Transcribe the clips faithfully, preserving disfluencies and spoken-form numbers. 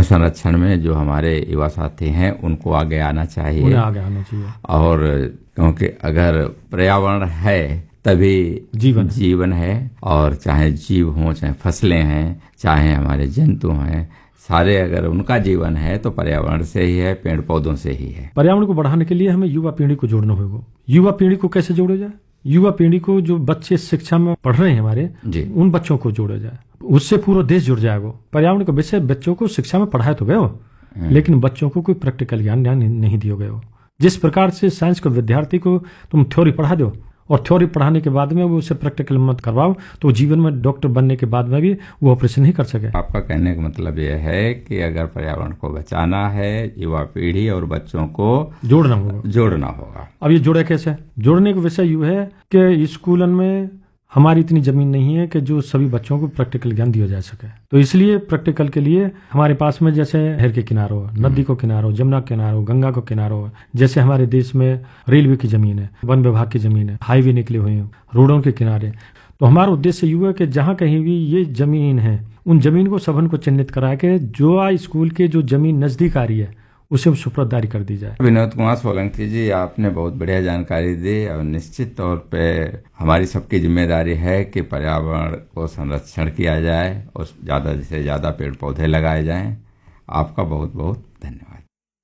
संरक्षण में जो हमारे युवा साथी हैं उनको आगे आना चाहिए, उन्हें आगे आना चाहिए। और क्योंकि अगर पर्यावरण है तभी जीवन जीवन है, और चाहे जीव हों, चाहे फसलें हैं, चाहे हमारे जंतु हैं, सारे अगर उनका जीवन है तो पर्यावरण से ही है, पेड़ पौधों से ही है। पर्यावरण को बढ़ाने के लिए हमें युवा पीढ़ी को जोड़ना होगा। युवा पीढ़ी को कैसे जोड़ा जाए? युवा पीढ़ी को, जो बच्चे शिक्षा में पढ़ रहे हैं हमारे, उन बच्चों को जोड़ा जाए, उससे पूरा देश जुड़ जाएगा। पर्यावरण का विषय बच्चों को शिक्षा में पढ़ाया तो गया, लेकिन बच्चों को कोई प्रैक्टिकल ज्ञान नहीं दिया गया। जिस प्रकार से साइंस को विद्यार्थी को तुम थ्योरी पढ़ा दो और थ्योरी पढ़ाने के बाद में वो उसे प्रैक्टिकल मत करवाओ, तो जीवन में डॉक्टर बनने के बाद में भी वो ऑपरेशन नहीं कर सके। आपका कहने का मतलब यह है कि अगर पर्यावरण को बचाना है, युवा पीढ़ी और बच्चों को जोड़ना होगा जोड़ना होगा। अब ये जोड़े कैसे? जोड़ने का विषय यूँ है कि स्कूलन में हमारी इतनी जमीन नहीं है कि जो सभी बच्चों को प्रैक्टिकल ज्ञान दिया जा सके, तो इसलिए प्रैक्टिकल के लिए हमारे पास में जैसे नहर के किनारों, नदी को किनारों, जमुना के किनारों, गंगा को किनारों, जैसे हमारे देश में रेलवे की जमीन है, वन विभाग की जमीन है, हाईवे निकले हुए हैं, रोडों के किनारे, तो हमारा उद्देश्य ये है कि जहाँ कहीं भी ये जमीन है उन जमीन को सबन को चिन्हित करा के जो आ स्कूल के जो जमीन नजदीक आ रही है उसे सुपुर्ददारी कर दी जाए। विनोद कुमार सोलंकी जी, आपने बहुत बढ़िया जानकारी दी, और निश्चित तौर पे हमारी सबकी जिम्मेदारी है कि पर्यावरण को संरक्षण किया जाए और ज्यादा से ज्यादा पेड़ पौधे लगाए जाएं। आपका बहुत बहुत धन्यवाद।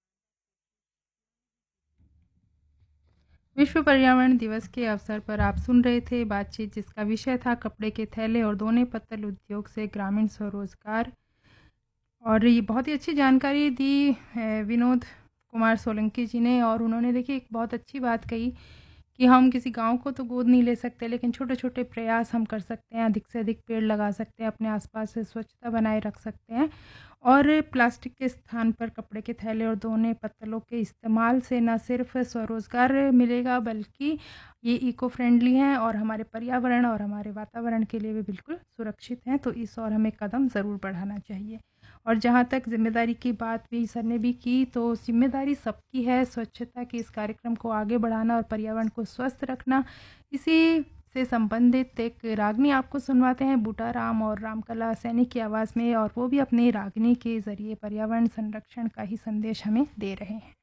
विश्व पर्यावरण दिवस के अवसर पर आप सुन रहे थे बातचीत, जिसका विषय था कपड़े के थैले और दोने पत्तल उद्योग से ग्रामीण स्वरोजगार। और ये बहुत ही अच्छी जानकारी दी है विनोद कुमार सोलंकी जी ने, और उन्होंने देखिए एक बहुत अच्छी बात कही कि हम किसी गांव को तो गोद नहीं ले सकते, लेकिन छोटे छोटे प्रयास हम कर सकते हैं, अधिक से अधिक पेड़ लगा सकते हैं, अपने आसपास से स्वच्छता बनाए रख सकते हैं, और प्लास्टिक के स्थान पर कपड़े के थैले और दोने पत्तलों के इस्तेमाल से न सिर्फ स्वरोजगार मिलेगा, बल्कि ये इको फ्रेंडली हैं और हमारे पर्यावरण और हमारे वातावरण के लिए भी बिल्कुल सुरक्षित हैं। तो इस और हमें कदम ज़रूर बढ़ाना चाहिए। और जहाँ तक जिम्मेदारी की बात भी सर ने भी की, तो जिम्मेदारी सबकी है स्वच्छता के इस कार्यक्रम को आगे बढ़ाना और पर्यावरण को स्वस्थ रखना। इसी से संबंधित एक रागनी आपको सुनवाते हैं बूटा राम और रामकला सैनिक की आवाज़ में, और वो भी अपने रागनी के ज़रिए पर्यावरण संरक्षण का ही संदेश हमें दे रहे हैं।